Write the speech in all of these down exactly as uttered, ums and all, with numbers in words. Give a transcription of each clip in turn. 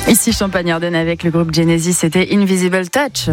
Ici Champagne-Ardenne avec le groupe Genesis, c'était Invisible Touch.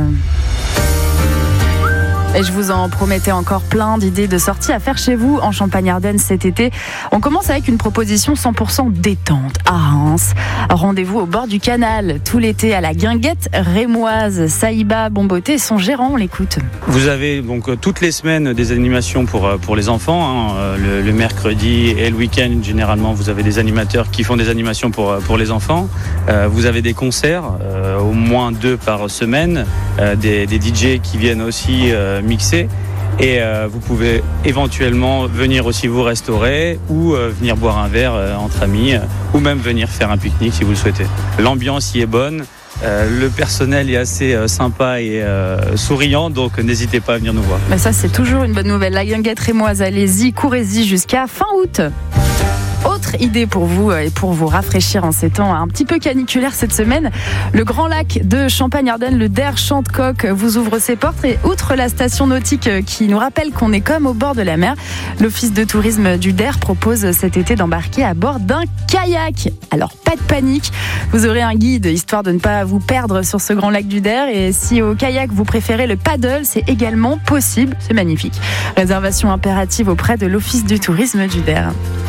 Et je vous en promettais encore plein d'idées de sorties à faire chez vous en Champagne-Ardenne cet été. On commence avec une proposition cent pour cent détente à Reims. Rendez-vous au bord du canal tout l'été à la guinguette rémoise. Saïba Bomboté, son gérant, on l'écoute. Vous avez donc toutes les semaines des animations pour, pour les enfants. Hein. Le, le mercredi et le week-end, généralement, vous avez des animateurs qui font des animations pour, pour les enfants. Euh, vous avez des concerts, euh, au moins deux par semaine. Euh, des, des D J qui viennent aussi euh, mixer. Et euh, vous pouvez éventuellement venir aussi vous restaurer ou euh, venir boire un verre euh, entre amis euh, ou même venir faire un pique-nique si vous le souhaitez. L'ambiance y est bonne, euh, le personnel est assez euh, sympa et euh, souriant, donc n'hésitez pas à venir nous voir. Mais ça, c'est toujours une bonne nouvelle. La guinguette rémoise, allez-y, courez-y jusqu'à fin août. Autre idée pour vous et pour vous rafraîchir en ces temps un petit peu caniculaires cette semaine, le Grand Lac de Champagne-Ardenne, le D E R Chantecoq, vous ouvre ses portes et outre la station nautique qui nous rappelle qu'on est comme au bord de la mer, l'office de tourisme du D E R propose cet été d'embarquer à bord d'un kayak. Alors pas de panique, vous aurez un guide histoire de ne pas vous perdre sur ce Grand Lac du D E R et si au kayak vous préférez le paddle, c'est également possible, c'est magnifique. Réservation impérative auprès de l'office du tourisme du D E R.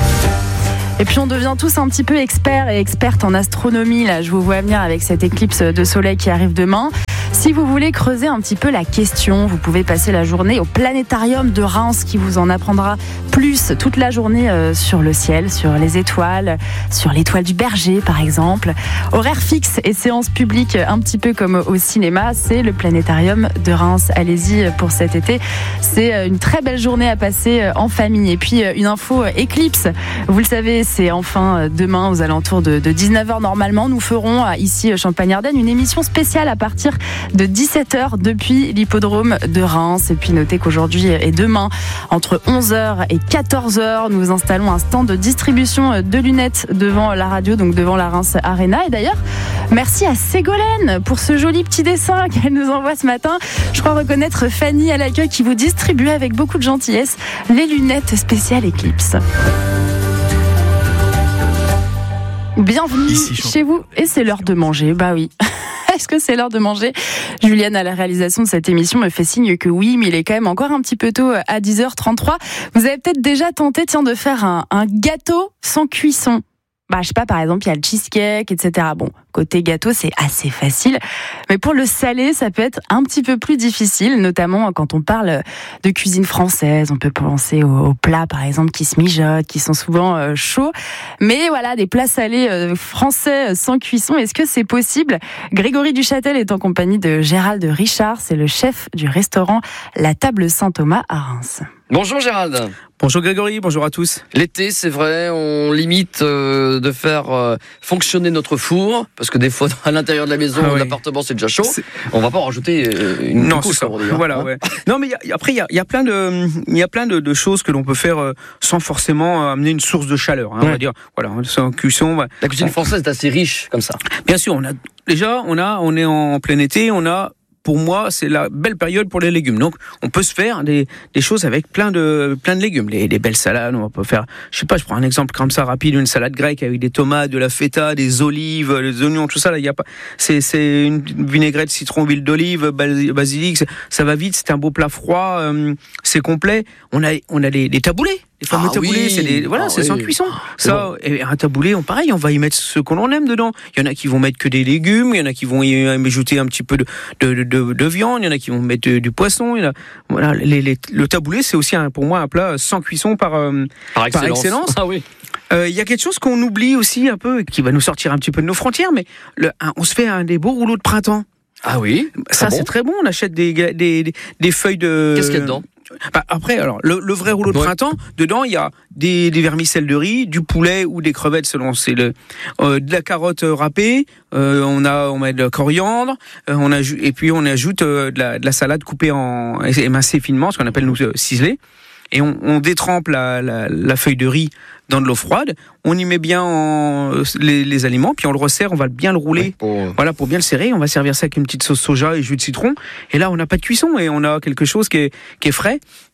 Et puis on devient tous un petit peu experts et expertes en astronomie. Là, je vous vois venir avec cette éclipse de soleil qui arrive demain. Si vous voulez creuser un petit peu la question, vous pouvez passer la journée au planétarium de Reims qui vous en apprendra plus toute la journée euh, sur le ciel, sur les étoiles, sur l'étoile du Berger par exemple. Horaire fixe et séance publique un petit peu comme au cinéma, c'est le planétarium de Reims. Allez-y pour cet été. C'est une très belle journée à passer en famille. Et puis une info éclipse, vous le savez, c'est enfin demain aux alentours de, de dix-neuf heures normalement. Nous ferons ici Champagne-Ardenne une émission spéciale à partir de dix-sept heures depuis l'hippodrome de Reims. Et puis notez qu'aujourd'hui et demain, entre onze heures et quatorze heures, nous installons un stand de distribution de lunettes devant la radio, donc devant la Reims Arena. Et d'ailleurs, merci à Ségolène pour ce joli petit dessin qu'elle nous envoie ce matin. Je crois reconnaître Fanny à l'accueil qui vous distribue avec beaucoup de gentillesse les lunettes spéciales Eclipse. Bienvenue Ici, chez vous et c'est l'heure de manger, bah oui. Est-ce que c'est l'heure de manger ? Juliane, à la réalisation de cette émission, me fait signe que oui, mais il est quand même encore un petit peu tôt à dix heures trente-trois. Vous avez peut-être déjà tenté tiens, de faire un, un gâteau sans cuisson. Bah, je sais pas, par exemple, il y a le cheesecake, et cetera. Bon, côté gâteau, c'est assez facile. Mais pour le salé, ça peut être un petit peu plus difficile, notamment quand on parle de cuisine française. On peut penser aux, aux plats, par exemple, qui se mijotent, qui sont souvent euh, chauds. Mais voilà, des plats salés euh, français sans cuisson, est-ce que c'est possible ? Grégory Duchâtel est en compagnie de Gérald Richard. C'est le chef du restaurant La Table Saint-Thomas à Reims. Bonjour Gérald. Bonjour Grégory, bonjour à tous. L'été, c'est vrai, on limite euh, de faire euh, fonctionner notre four, parce que des fois, à l'intérieur de la maison, ah oui. l'appartement, c'est déjà chaud. C'est... On va pas en rajouter euh, une non, couche, c'est ça. On va dire, voilà, hein. ouais. Non, mais y a, après, il y a, y a plein de, il y a plein de, de choses que l'on peut faire euh, sans forcément amener une source de chaleur. Hein, ouais. On va dire, voilà, sans cuisson. Ouais. La cuisine française est assez riche comme ça. Bien sûr, on a déjà, on a, on est en plein été, on a. Pour moi, c'est la belle période pour les légumes. Donc, on peut se faire des, des choses avec plein de, plein de légumes. Les, les belles salades, on peut faire, je sais pas, je prends un exemple comme ça rapide, une salade grecque avec des tomates, de la feta, des olives, des oignons, tout ça, là, il y a pas, c'est, c'est une vinaigrette, citron, huile d'olive, basilic, ça va vite, c'est un beau plat froid, euh, c'est complet. On a, on a les, les taboulés. Les fameux ah taboulés, oui. c'est des, voilà, ah c'est oui. sans cuisson. C'est ça, bon. Et un taboulé, on pareil, on va y mettre ce que l'on aime dedans. Il y en a qui vont mettre que des légumes, il y en a qui vont y ajouter un petit peu de, de, de, de, de viande, il y en a qui vont mettre de, du poisson. Il y en a, voilà, les, les, le taboulé, c'est aussi un, pour moi un plat sans cuisson par, euh, par excellence. Par excellence. Ah oui. Euh, il y a quelque chose qu'on oublie aussi un peu, qui va nous sortir un petit peu de nos frontières, mais le, un, on se fait un des beaux rouleaux de printemps. Ah oui. Ça, ah bon c'est très bon. On achète des, des, des, des feuilles de. Qu'est-ce qu'il y a dedans? Bah après, alors le, le vrai rouleau de ouais. printemps, dedans il y a des, des vermicelles de riz, du poulet ou des crevettes selon c'est le euh, de la carotte râpée, euh, on a on met de la coriandre, euh, on a et puis on ajoute euh, de, la, de la salade coupée en émincée finement, ce qu'on appelle nous euh, ciselée. Et on, on détrempe la, la, la feuille de riz dans de l'eau froide. On y met bien en, les, les aliments, puis on le resserre, on va bien le rouler, ouais, pour... voilà, pour bien le serrer. On va servir ça avec une petite sauce soja et jus de citron. Et là, on n'a pas de cuisson et on a quelque chose qui est, qui est frais.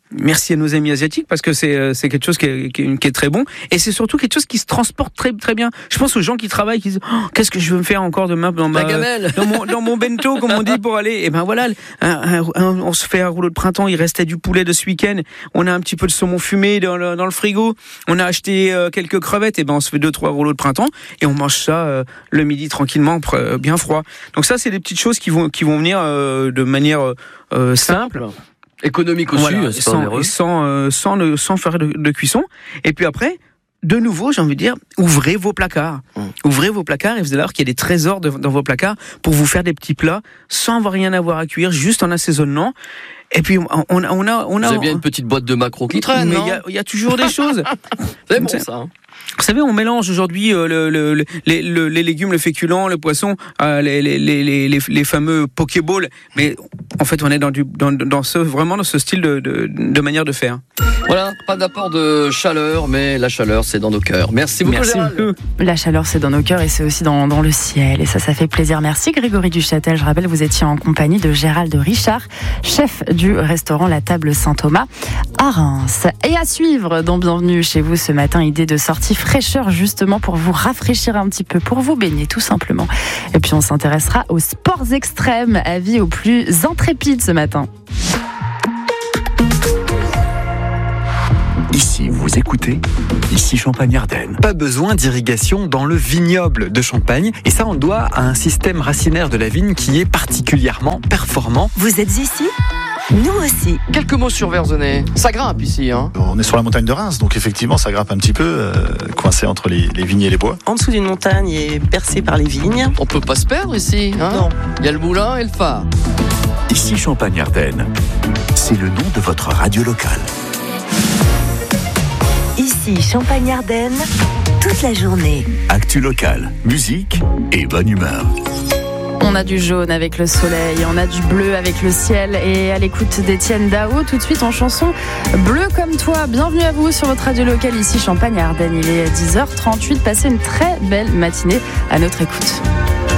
Merci à nos amis asiatiques parce que c'est c'est quelque chose qui est, qui est, qui est très bon et c'est surtout quelque chose qui se transporte très très bien. Je pense aux gens qui travaillent qui disent oh, qu'est-ce que je veux me faire encore demain dans ma dans mon dans mon bento comme on dit pour aller et ben voilà un, un, un, on se fait un rouleau de printemps, il restait du poulet de ce week-end, on a un petit peu de saumon fumé dans le dans le frigo, on a acheté euh, quelques crevettes et ben on se fait deux trois rouleaux de printemps et on mange ça euh, le midi tranquillement bien froid. Donc ça c'est des petites choses qui vont qui vont venir euh, de manière euh, simple. Économique aussi, voilà, c'est sans, pas sans, euh, sans, ne, sans faire de, de cuisson. Et puis après, de nouveau, j'ai envie de dire, ouvrez vos placards. Mmh. Ouvrez vos placards et vous allez voir qu'il y a des trésors de, dans vos placards pour vous faire des petits plats sans avoir rien à avoir à cuire, juste en assaisonnant. Et puis, on, on, on a... On a vous avez bien une petite boîte de maquereaux qui traîne, mais il y, y a toujours des choses. C'est bon, ça. Hein. Vous savez, on mélange aujourd'hui euh, le, le, le, les, le, les légumes, le féculent, le poisson, euh, les, les, les, les, les fameux pokéballs. Mais en fait, on est dans, du, dans, dans ce, vraiment dans ce style de, de, de manière de faire. Voilà, pas d'apport de chaleur, mais la chaleur, c'est dans nos cœurs. Merci beaucoup, Merci Gérald. La chaleur, c'est dans nos cœurs et c'est aussi dans, dans le ciel. Et ça, ça fait plaisir. Merci, Grégory Duchâtel. Je rappelle, vous étiez en compagnie de Gérald Richard, chef du restaurant La Table Saint-Thomas à Reims. Et à suivre dans Bienvenue chez vous ce matin, idée de sortie fraîcheur justement pour vous rafraîchir un petit peu, pour vous baigner tout simplement. Et puis on s'intéressera aux sports extrêmes, avis aux plus intrépides ce matin. Ici, vous écoutez, ici Champagne-Ardenne. Pas besoin d'irrigation dans le vignoble de Champagne. Et ça, on le doit à un système racinaire de la vigne qui est particulièrement performant. Vous êtes ici ? Nous aussi. Quelques mots sur Verzenay. Ça grimpe ici, hein. On est sur la montagne de Reims, donc effectivement, ça grimpe un petit peu, euh, coincé entre les, les vignes et les bois. En dessous d'une montagne et percé par les vignes. On peut pas se perdre ici, hein. Non. Il y a le moulin et le phare. Ici Champagne-Ardenne. C'est le nom de votre radio locale. Ici Champagne-Ardenne, toute la journée. Actu locale, musique et bonne humeur. On a du jaune avec le soleil, on a du bleu avec le ciel et à l'écoute d'Étienne Dao, tout de suite en chanson Bleu comme toi. Bienvenue à vous sur votre radio locale ici Champagne-Ardenne. Il est dix heures trente-huit, passez une très belle matinée à notre écoute.